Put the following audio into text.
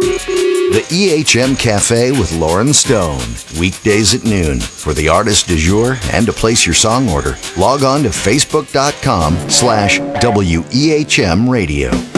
The EHM Cafe with Lauren Stone. Weekdays at noon. For the artist du jour and to place your song order, log on to facebook.com/WEHM Radio.